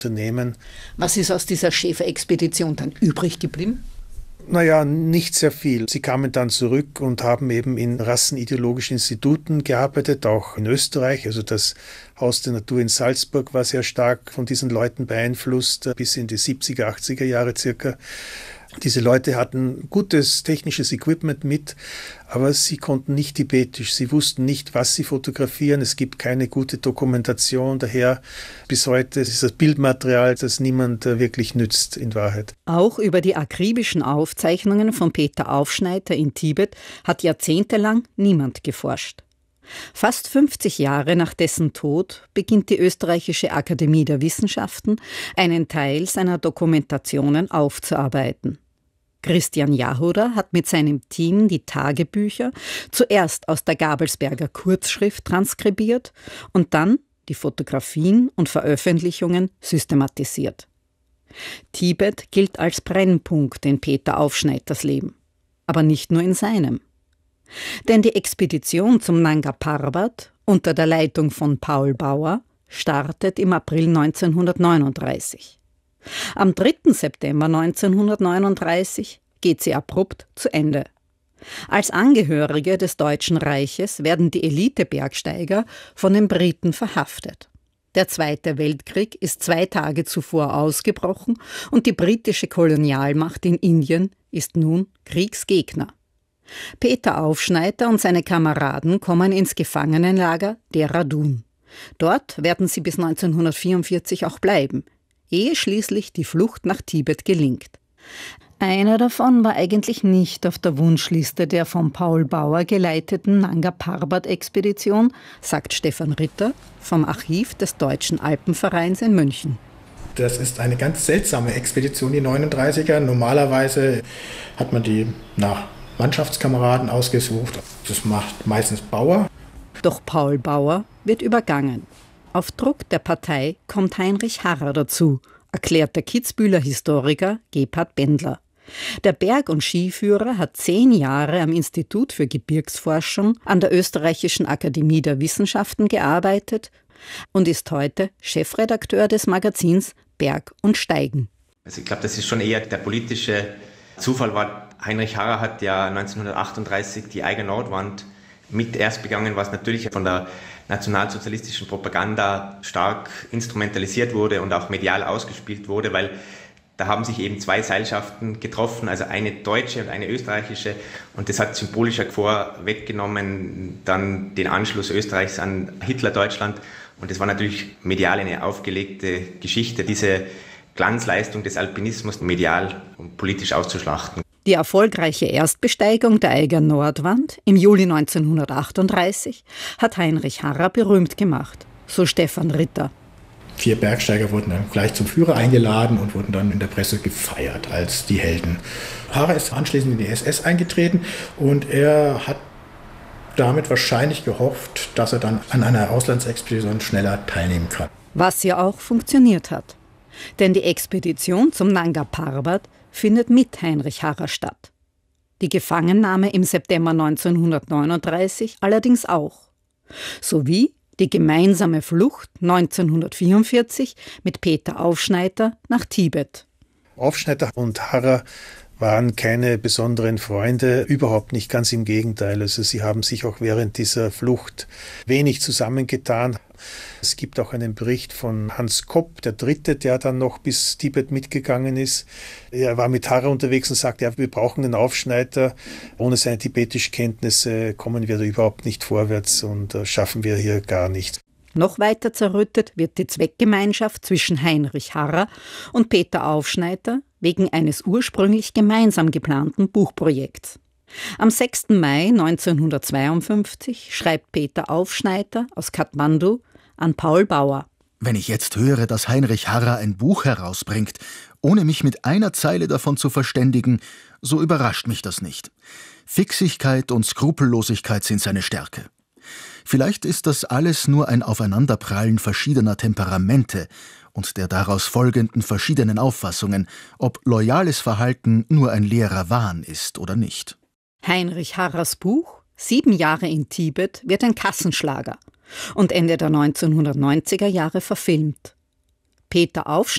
unternehmen. Was ist aus dieser Schäferexpedition dann übrig geblieben? Naja, nicht sehr viel. Sie kamen dann zurück und haben eben in rassenideologischen Instituten gearbeitet, auch in Österreich. Also das Haus der Natur in Salzburg war sehr stark von diesen Leuten beeinflusst, bis in die 70er, 80er Jahre circa. Diese Leute hatten gutes technisches Equipment mit, aber sie konnten nicht tibetisch. Sie wussten nicht, was sie fotografieren. Es gibt keine gute Dokumentation. Daher bis heute ist das Bildmaterial, das niemand wirklich nützt in Wahrheit. Auch über die akribischen Aufzeichnungen von Peter Aufschneider in Tibet hat jahrzehntelang niemand geforscht. Fast 50 Jahre nach dessen Tod beginnt die Österreichische Akademie der Wissenschaften, einen Teil seiner Dokumentationen aufzuarbeiten. Christian Jahoder hat mit seinem Team die Tagebücher zuerst aus der Gabelsberger Kurzschrift transkribiert und dann die Fotografien und Veröffentlichungen systematisiert. Tibet gilt als Brennpunkt in Peter Aufschneiders Leben, aber nicht nur in seinem. Denn die Expedition zum Nanga Parbat unter der Leitung von Paul Bauer startet im April 1939. Am 3. September 1939 geht sie abrupt zu Ende. Als Angehörige des Deutschen Reiches werden die Elite-Bergsteiger von den Briten verhaftet. Der Zweite Weltkrieg ist 2 Tage zuvor ausgebrochen und die britische Kolonialmacht in Indien ist nun Kriegsgegner. Peter Aufschneider und seine Kameraden kommen ins Gefangenenlager Dehradun. Dort werden sie bis 1944 auch bleiben, ehe schließlich die Flucht nach Tibet gelingt. Einer davon war eigentlich nicht auf der Wunschliste der von Paul Bauer geleiteten Nanga Parbat-Expedition, sagt Stefan Ritter vom Archiv des Deutschen Alpenvereins in München. Das ist eine ganz seltsame Expedition, die 39er. Normalerweise hat man die nach Mannschaftskameraden ausgesucht. Das macht meistens Bauer. Doch Paul Bauer wird übergangen. Auf Druck der Partei kommt Heinrich Harrer dazu, erklärt der Kitzbüheler Historiker Gebhard Bendler. Der Berg- und Skiführer hat 10 Jahre am Institut für Gebirgsforschung an der Österreichischen Akademie der Wissenschaften gearbeitet und ist heute Chefredakteur des Magazins Berg und Steigen. Also ich glaube, das ist schon eher der politische Zufall war. Heinrich Harrer hat ja 1938 die Eiger Nordwand mit erst begangen, was natürlich von der nationalsozialistischen Propaganda stark instrumentalisiert wurde und auch medial ausgespielt wurde, weil da haben sich eben 2 Seilschaften getroffen, also eine deutsche und eine österreichische, und das hat symbolischer vorweggenommen dann den Anschluss Österreichs an Hitler-Deutschland, und das war natürlich medial eine aufgelegte Geschichte, diese Glanzleistung des Alpinismus medial und politisch auszuschlachten. Die erfolgreiche Erstbesteigung der Eiger Nordwand im Juli 1938 hat Heinrich Harrer berühmt gemacht, so Stefan Ritter. 4 Bergsteiger wurden dann gleich zum Führer eingeladen und wurden dann in der Presse gefeiert als die Helden. Harrer ist anschließend in die SS eingetreten und er hat damit wahrscheinlich gehofft, dass er dann an einer Auslandsexpedition schneller teilnehmen kann. Was ja auch funktioniert hat. Denn die Expedition zum Nanga Parbat findet mit Heinrich Harrer statt. Die Gefangennahme im September 1939 allerdings auch. Sowie die gemeinsame Flucht 1944 mit Peter Aufschneider nach Tibet. Aufschneider und Harrer waren keine besonderen Freunde, überhaupt nicht, ganz im Gegenteil. Also sie haben sich auch während dieser Flucht wenig zusammengetan. Es gibt auch einen Bericht von Hans Kopp, der Dritte, der dann noch bis Tibet mitgegangen ist. Er war mit Harrer unterwegs und sagte, ja, wir brauchen den Aufschneider. Ohne seine tibetische Kenntnisse kommen wir da überhaupt nicht vorwärts und schaffen wir hier gar nichts. Noch weiter zerrüttet wird die Zweckgemeinschaft zwischen Heinrich Harrer und Peter Aufschneider wegen eines ursprünglich gemeinsam geplanten Buchprojekts. Am 6. Mai 1952 schreibt Peter Aufschneider aus Kathmandu an Paul Bauer. Wenn ich jetzt höre, dass Heinrich Harrer ein Buch herausbringt, ohne mich mit einer Zeile davon zu verständigen, so überrascht mich das nicht. Fixigkeit und Skrupellosigkeit sind seine Stärke. Vielleicht ist das alles nur ein Aufeinanderprallen verschiedener Temperamente und der daraus folgenden verschiedenen Auffassungen, ob loyales Verhalten nur ein leerer Wahn ist oder nicht. Heinrich Harrers Buch 7 Jahre in Tibet wird ein Kassenschlager und Ende der 1990er Jahre verfilmt. Peter Aufschneider